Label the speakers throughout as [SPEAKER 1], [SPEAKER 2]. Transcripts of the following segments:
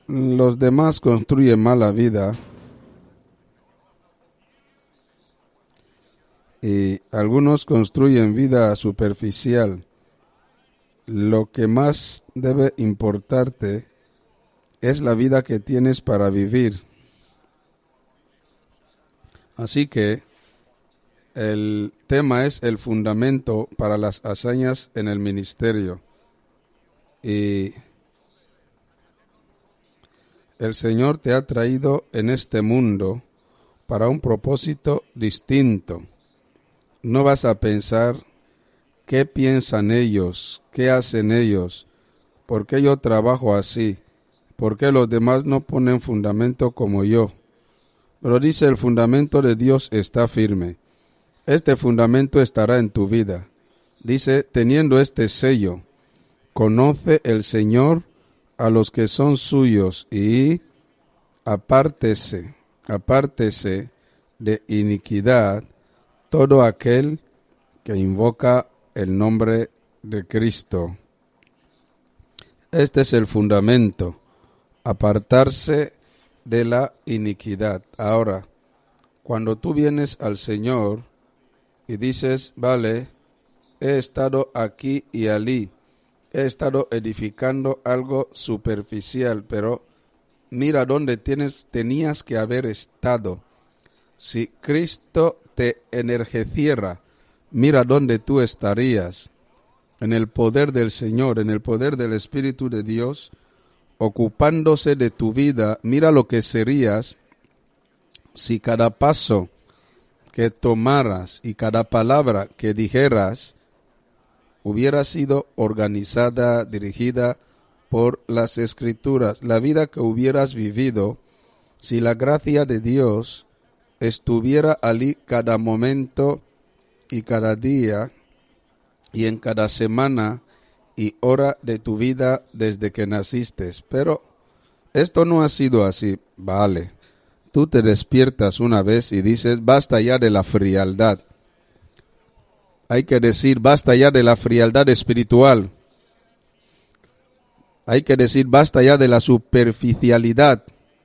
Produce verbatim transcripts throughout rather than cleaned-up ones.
[SPEAKER 1] los demás construyen mala vida y algunos construyen vida superficial. Lo que más debe importarte es la vida que tienes para vivir. Así que el tema es el fundamento para las hazañas en el ministerio. Y el Señor te ha traído en este mundo para un propósito distinto. No vas a pensar qué piensan ellos, qué hacen ellos, por qué yo trabajo así, por qué los demás no ponen fundamento como yo. Pero dice, el fundamento de Dios está firme. Este fundamento estará en tu vida. Dice, teniendo este sello, conoce el Señor a los que son suyos y apártese, apártese de iniquidad todo aquel que invoca el nombre de Cristo. Este es el fundamento, apartarse de la iniquidad. Ahora, cuando tú vienes al Señor y dices, vale, he estado aquí y allí, he estado edificando algo superficial, pero mira dónde tienes, tenías que haber estado. Si Cristo te energiciera, mira dónde tú estarías, en el poder del Señor, en el poder del Espíritu de Dios, ocupándose de tu vida. Mira lo que serías si cada paso que tomaras y cada palabra que dijeras hubiera sido organizada, dirigida por las Escrituras. La vida que hubieras vivido, si la gracia de Dios estuviera allí cada momento y cada día y en cada semana y hora de tu vida desde que naciste. Pero esto no ha sido así. Vale, tú te despiertas una vez y dices, basta ya de la frialdad. Hay que decir, basta ya de la frialdad espiritual. Hay que decir, basta ya de la superficialidad.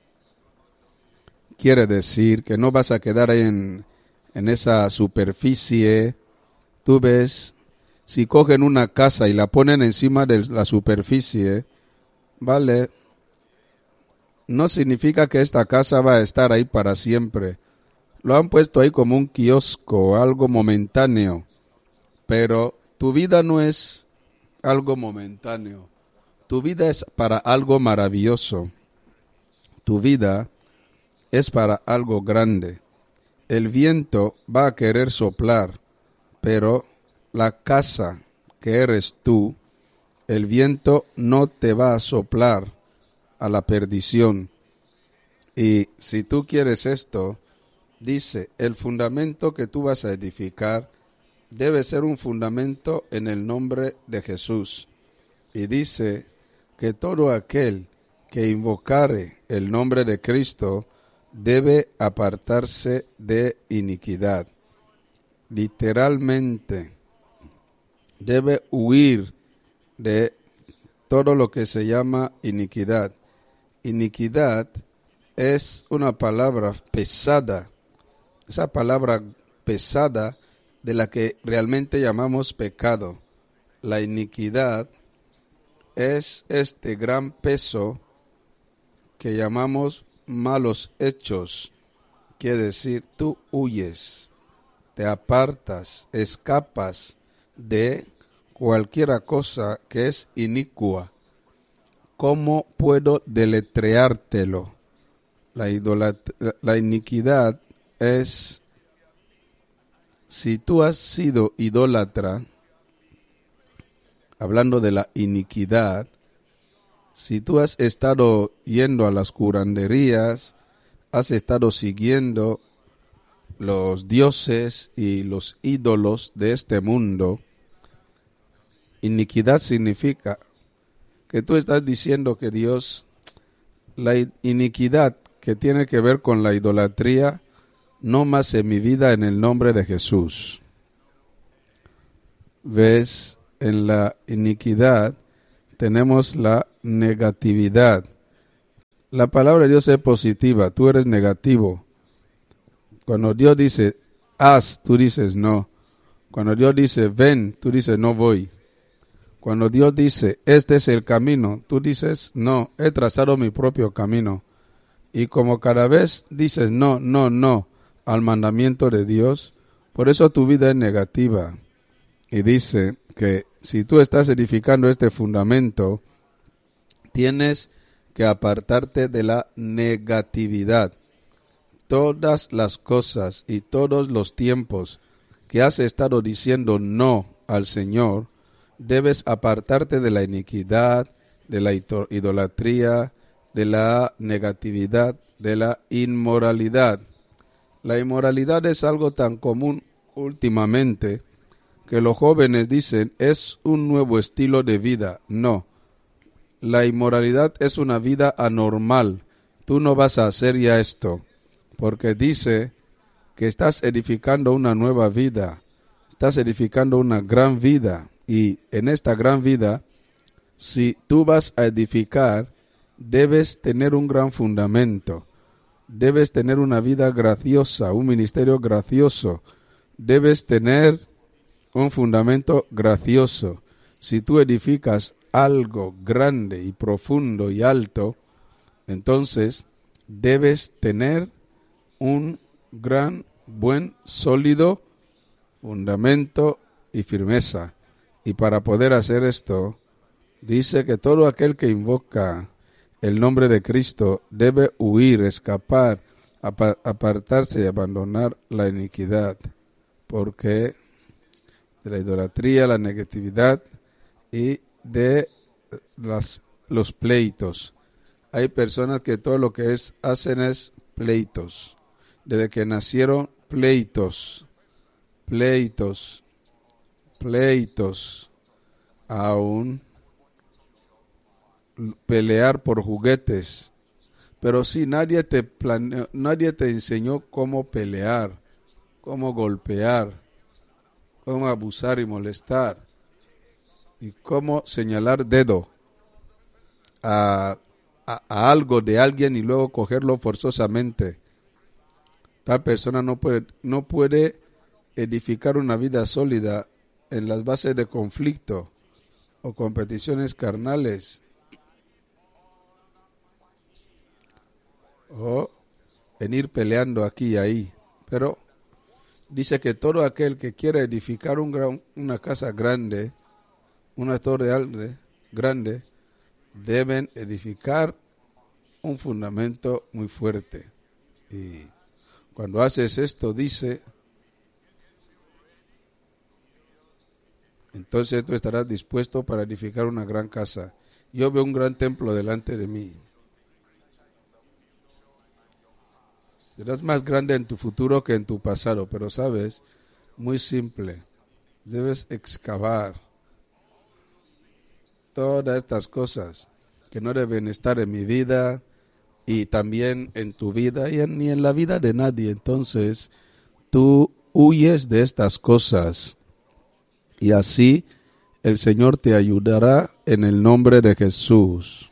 [SPEAKER 1] Quiere decir que no vas a quedar en, en esa superficie. Tú ves, si cogen una casa y la ponen encima de la superficie, vale, no significa que esta casa va a estar ahí para siempre. Lo han puesto ahí como un kiosco, algo momentáneo. Pero tu vida no es algo momentáneo. Tu vida es para algo maravilloso. Tu vida es para algo grande. El viento va a querer soplar, pero la casa que eres tú, el viento no te va a soplar a la perdición. Y si tú quieres esto, dice, el fundamento que tú vas a edificar debe ser un fundamento en el nombre de Jesús. Y dice que todo aquel que invocare el nombre de Cristo debe apartarse de iniquidad. Literalmente, debe huir de todo lo que se llama iniquidad. Iniquidad es una palabra pesada. Esa palabra pesada de la que realmente llamamos pecado. La iniquidad es este gran peso que llamamos malos hechos. Quiere decir, tú huyes, te apartas, escapas de cualquiera cosa que es inicua. ¿Cómo puedo deletreártelo? La, idolat- la iniquidad es, si tú has sido idólatra, hablando de la iniquidad, si tú has estado yendo a las curanderías, has estado siguiendo los dioses y los ídolos de este mundo, iniquidad significa que tú estás diciendo que Dios, la iniquidad que tiene que ver con la idolatría, no más en mi vida en el nombre de Jesús. ¿Ves? En la iniquidad tenemos la negatividad. la palabra de Dios es positiva, tú eres negativo. Cuando Dios dice, haz, tú dices no. Cuando Dios dice, ven, tú dices, no voy. Cuando Dios dice, este es el camino, tú dices, no, he trazado mi propio camino. Y como cada vez dices no, no, no al mandamiento de Dios, por eso tu vida es negativa. Y dice que si tú estás edificando este fundamento, tienes que apartarte de la negatividad. Todas las cosas y todos los tiempos que has estado diciendo no al Señor, debes apartarte de la iniquidad, de la idolatría, de la negatividad, de la inmoralidad. La inmoralidad es algo tan común últimamente que los jóvenes dicen es un nuevo estilo de vida. No, la inmoralidad es una vida anormal. Tú no vas a hacer ya esto, porque dice que estás edificando una nueva vida, estás edificando una gran vida, y en esta gran vida, si tú vas a edificar, debes tener un gran fundamento, debes tener una vida graciosa, un ministerio gracioso, debes tener un fundamento gracioso. Si tú edificas algo grande y profundo y alto, entonces debes tener un gran, buen, sólido fundamento y firmeza. Y para poder hacer esto, dice que todo aquel que invoca el nombre de Cristo debe huir, escapar, apartarse y abandonar la iniquidad, porque de la idolatría, la negatividad y de las, los pleitos. Hay personas que todo lo que es, hacen es pleitos. Desde que nacieron, pleitos, pleitos, pleitos, aún pelear por juguetes. Pero sí, nadie te planeó, nadie te enseñó cómo pelear, cómo golpear, cómo abusar y molestar, y cómo señalar dedo a, a, a algo de alguien y luego cogerlo forzosamente. Tal persona no puede, no puede edificar una vida sólida en las bases de conflicto o competiciones carnales, o en ir peleando aquí y ahí. Pero dice que todo aquel que quiera edificar un gran, una casa grande, una torre alta, grande, deben edificar un fundamento muy fuerte. Y cuando haces esto, dice, entonces tú estarás dispuesto para edificar una gran casa. Yo veo un gran templo delante de mí. Serás más grande en tu futuro que en tu pasado, pero sabes, muy simple, debes excavar todas estas cosas que no deben estar en mi vida y también en tu vida y en, ni en la vida de nadie. Entonces, tú huyes de estas cosas y así el Señor te ayudará en el nombre de Jesús.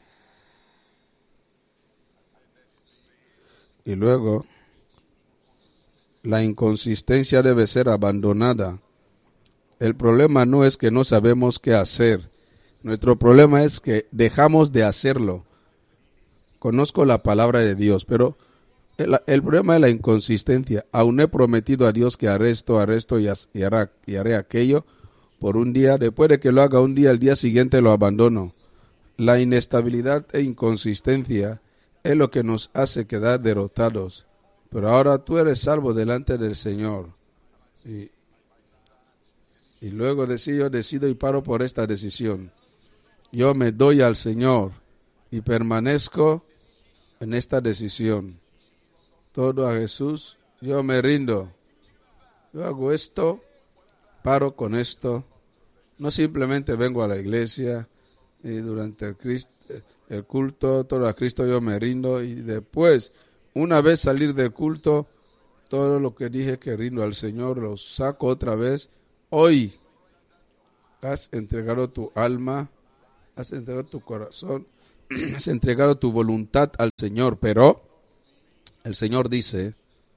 [SPEAKER 1] Y luego, la inconsistencia debe ser abandonada. El problema no es que no sabemos qué hacer. Nuestro problema es que dejamos de hacerlo. Conozco la palabra de Dios, pero el, el problema es la inconsistencia. Aún he prometido a Dios que haré esto, haré esto y, y, hará, y haré aquello por un día. Después de que lo haga un día, el día siguiente lo abandono. La inestabilidad e inconsistencia es lo que nos hace quedar derrotados. Pero ahora tú eres salvo delante del Señor. Y, y luego decido, yo decido y paro por esta decisión. Yo me doy al Señor y permanezco en esta decisión. Todo a Jesús, yo me rindo. Yo hago esto, paro con esto. No simplemente vengo a la iglesia y durante el, Cristo, el culto, todo a Cristo yo me rindo y después, una vez salir del culto, todo lo que dije que rindo al Señor lo saco otra vez. Hoy has entregado tu alma, has entregado tu corazón, has entregado tu voluntad al Señor, pero el Señor dice,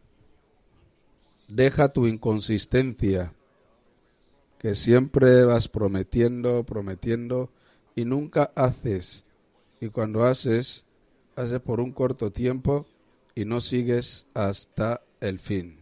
[SPEAKER 1] deja tu inconsistencia, que siempre vas prometiendo, prometiendo y nunca haces. Y cuando haces, haces por un corto tiempo y no sigues hasta el fin.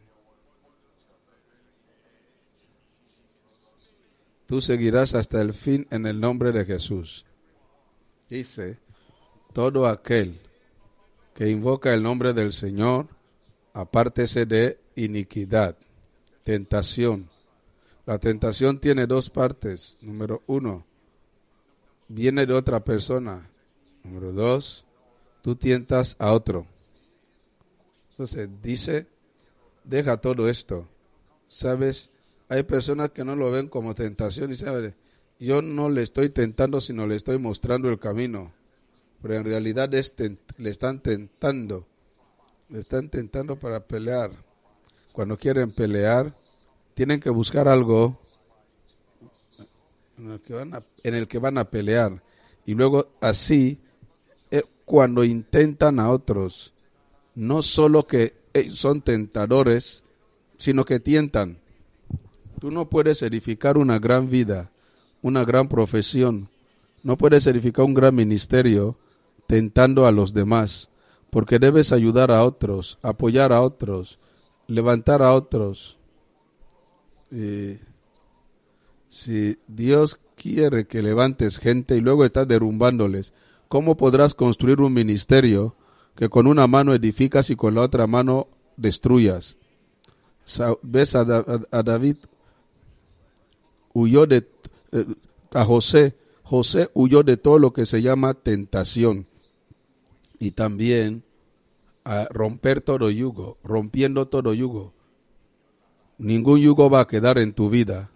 [SPEAKER 1] Tú seguirás hasta el fin en el nombre de Jesús. Dice, todo aquel que invoca el nombre del Señor, apártese de iniquidad, tentación. La tentación tiene dos partes. Número uno, viene de otra persona. Número dos, tú tientas a otro. Entonces dice, deja todo esto. ¿Sabes? Hay personas que no lo ven como tentación y saben, yo no le estoy tentando, sino le estoy mostrando el camino. Pero en realidad es tent- le están tentando. Le están tentando para pelear. Cuando quieren pelear, tienen que buscar algo en el que van a, en el que van a pelear. Y luego así, eh, cuando intentan a otros, no solo que eh, son tentadores, sino que tientan. Tú no puedes edificar una gran vida, una gran profesión. No puedes edificar un gran ministerio tentando a los demás, porque debes ayudar a otros, apoyar a otros, levantar a otros. Y si Dios quiere que levantes gente y luego estás derrumbándoles, ¿cómo podrás construir un ministerio que con una mano edificas y con la otra mano destruyas? ¿Ves a, a, a David? Huyó de eh, a José. José huyó de todo lo que se llama tentación. Y también a romper todo yugo, rompiendo todo yugo. Ningún yugo va a quedar en tu vida